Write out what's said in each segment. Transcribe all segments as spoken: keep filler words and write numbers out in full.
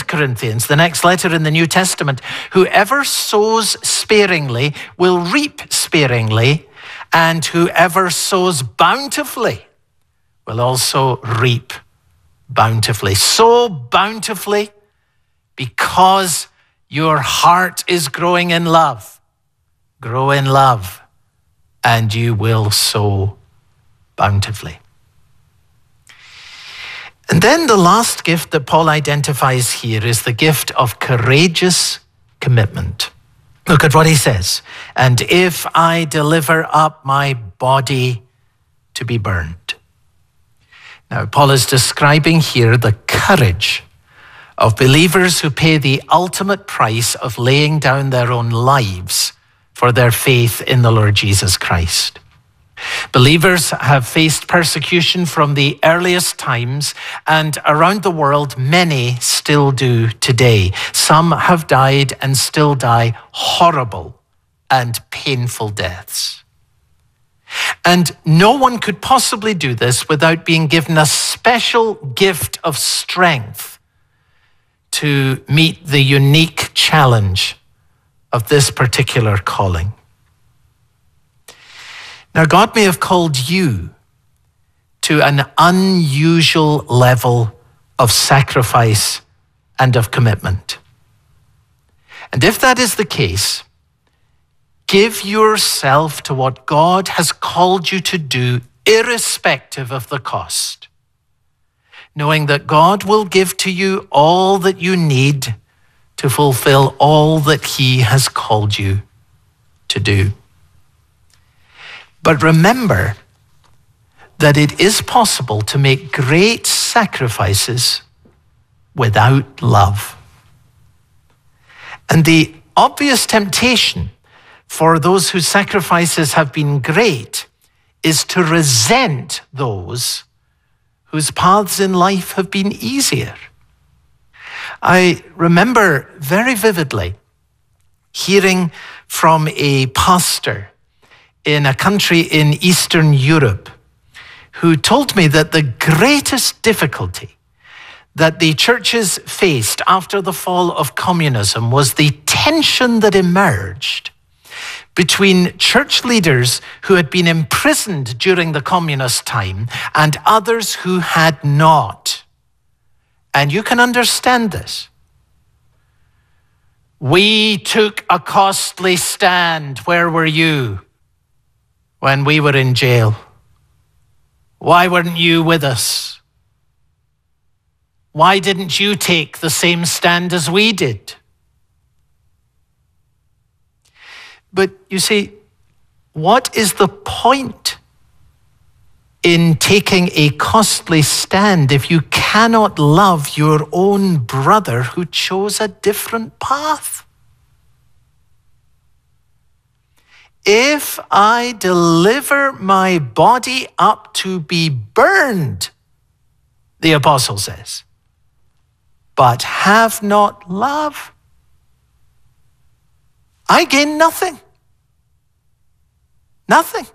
Second Corinthians, the next letter in the New Testament, whoever sows sparingly will reap sparingly, and whoever sows bountifully will also reap bountifully. Sow bountifully because your heart is growing in love. Grow in love, and you will sow bountifully. And then the last gift that Paul identifies here is the gift of courageous commitment. Look at what he says. And if I deliver up my body to be burned. Now, Paul is describing here the courage of believers who pay the ultimate price of laying down their own lives for their faith in the Lord Jesus Christ. Believers have faced persecution from the earliest times, and around the world, many still do today. Some have died and still die horrible and painful deaths. And no one could possibly do this without being given a special gift of strength to meet the unique challenge of this particular calling. Now, God may have called you to an unusual level of sacrifice and of commitment. And if that is the case, give yourself to what God has called you to do, irrespective of the cost, knowing that God will give to you all that you need to fulfill all that He has called you to do. But remember that it is possible to make great sacrifices without love. And the obvious temptation for those whose sacrifices have been great is to resent those whose paths in life have been easier. I remember very vividly hearing from a pastor in a country in Eastern Europe who told me that the greatest difficulty that the churches faced after the fall of communism was the tension that emerged between church leaders who had been imprisoned during the communist time and others who had not. And you can understand this. We took a costly stand. Where were you when we were in jail? Why weren't you with us? Why didn't you take the same stand as we did? But you see, what is the point in taking a costly stand if you cannot love your own brother who chose a different path? If I deliver my body up to be burned, the apostle says, but have not love, I gain nothing. Nothing.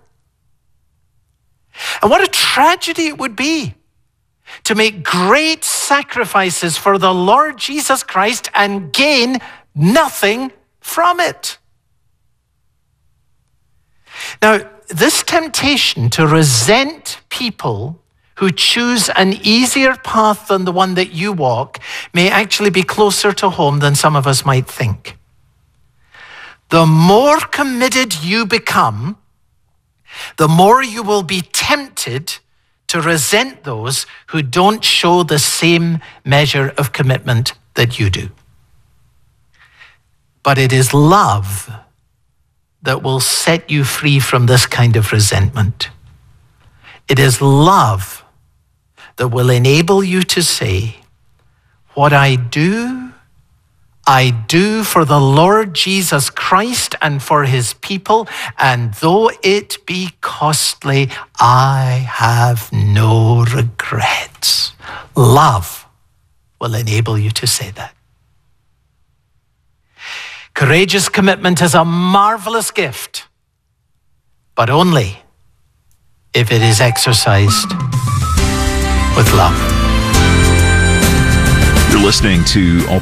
And what a tragedy it would be to make great sacrifices for the Lord Jesus Christ and gain nothing from it. Now, this temptation to resent people who choose an easier path than the one that you walk may actually be closer to home than some of us might think. The more committed you become, the more you will be tempted to resent those who don't show the same measure of commitment that you do. But it is love that will set you free from this kind of resentment. It is love that will enable you to say, what I do, I do for the Lord Jesus Christ and for his people, and though it be costly, I have no regrets. Love will enable you to say that. Courageous commitment is a marvelous gift, but only if it is exercised with love. You're listening to